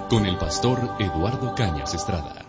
con el pastor Eduardo Cañas Estrada.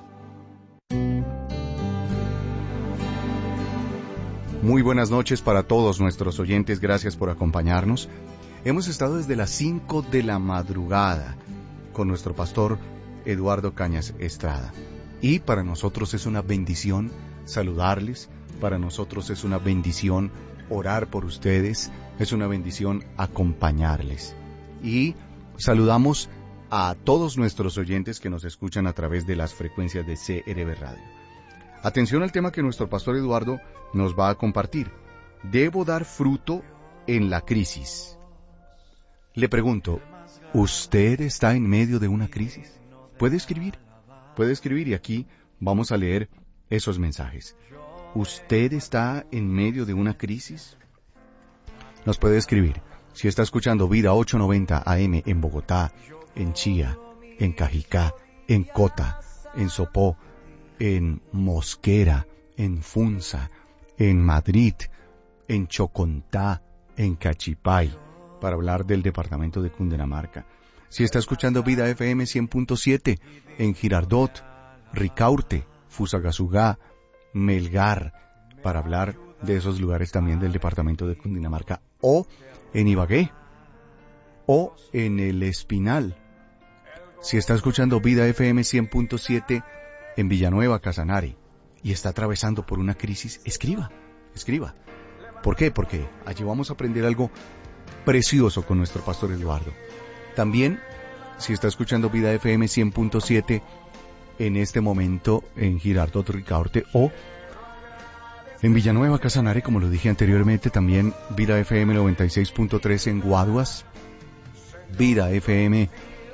Muy buenas noches para todos nuestros oyentes, gracias por acompañarnos. Hemos estado desde las 5 de la madrugada con nuestro pastor Eduardo Cañas Estrada. Y para nosotros es una bendición saludarles, para nosotros es una bendición orar por ustedes, es una bendición acompañarles. Y saludamos a todos nuestros oyentes que nos escuchan a través de las frecuencias de CRB Radio. Atención al tema que nuestro pastor Eduardo nos va a compartir. ¿Debo dar fruto en la crisis? Le pregunto, ¿usted está en medio de una crisis? Puede escribir y aquí vamos a leer esos mensajes. ¿Usted está en medio de una crisis? Nos puede escribir. Si está escuchando Vida 890 AM en Bogotá, en Chía, en Cajicá, en Cota, en Sopó, en Mosquera, en Funza, en Madrid, en Chocontá, en Cachipay, para hablar del departamento de Cundinamarca. Si está escuchando Vida FM 100.7 en Girardot, Ricaurte, Fusagasugá, Melgar, para hablar de esos lugares también del departamento de Cundinamarca, o en Ibagué, o en El Espinal. Si está escuchando Vida FM 100.7 en Villanueva, Casanare, y está atravesando por una crisis, escriba. ¿Por qué? Porque allí vamos a aprender algo precioso con nuestro pastor Eduardo. También, si está escuchando Vida FM 100.7 en este momento en Girardot, Ricaurte, o en Villanueva, Casanare, como lo dije anteriormente, también Vida FM 96.3 en Guaduas, Vida FM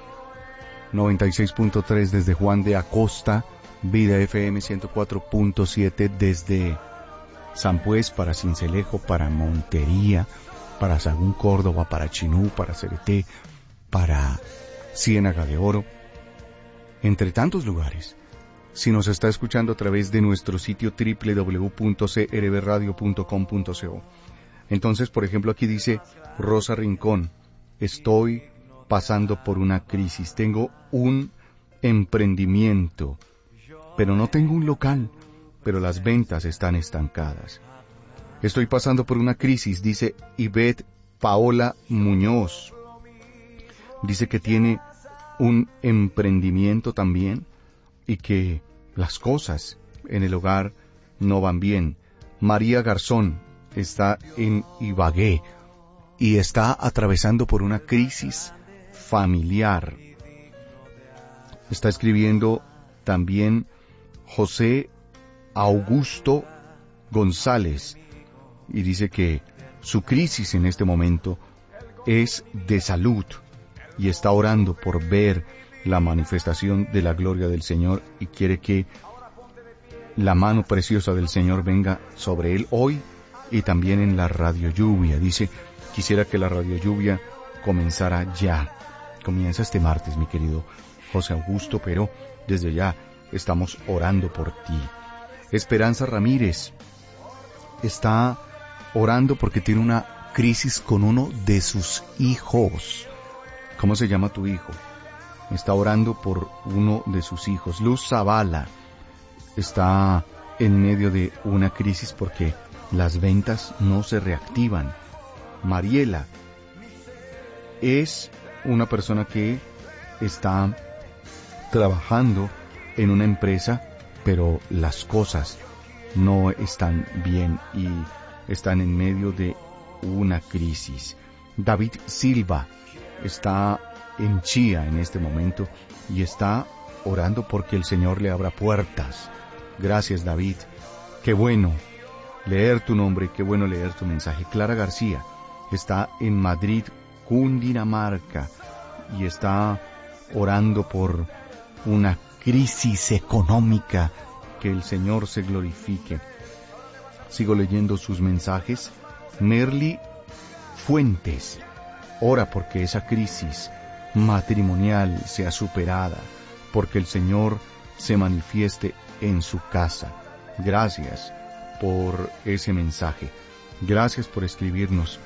96.3 desde Juan de Acosta, Vida FM 104.7 desde San Pues, para Sincelejo, para Montería, para Sagún, Córdoba, para Chinú, para Cereté, para Ciénaga de Oro, entre tantos lugares. Si nos está escuchando a través de nuestro sitio www.crbradio.com.co. Entonces, por ejemplo, aquí dice Rosa Rincón, estoy pasando por una crisis, tengo un emprendimiento, pero no tengo un local, pero las ventas están estancadas. Estoy pasando por una crisis, dice Ivette Paola Muñoz. Dice que tiene un emprendimiento también y que las cosas en el hogar no van bien. María Garzón está en Ibagué y está atravesando por una crisis familiar. Está escribiendo también José Augusto González y dice que su crisis en este momento es de salud y está orando por ver la manifestación de la gloria del Señor y quiere que la mano preciosa del Señor venga sobre él hoy y también en la radio lluvia. Dice, quisiera que la radio lluvia comenzara ya. Comienza este martes, mi querido José Augusto, pero desde ya estamos orando por ti. Esperanza Ramírez está orando porque tiene una crisis con uno de sus hijos. ¿Cómo se llama tu hijo? Está orando por uno de sus hijos. Luz Zavala está en medio de una crisis porque las ventas no se reactivan. Mariela es una persona que está trabajando en una empresa, pero las cosas no están bien y están en medio de una crisis. David Silva está en Chía en este momento y está orando porque el Señor le abra puertas. Gracias, David. Qué bueno leer tu nombre, qué bueno leer tu mensaje. Clara García está en Madrid, Cundinamarca, y está orando por una crisis económica, que el Señor se glorifique. Sigo leyendo sus mensajes. Merly Fuentes ora porque esa crisis matrimonial sea superada, porque el Señor se manifieste en su casa. Gracias por ese mensaje. Gracias por escribirnos.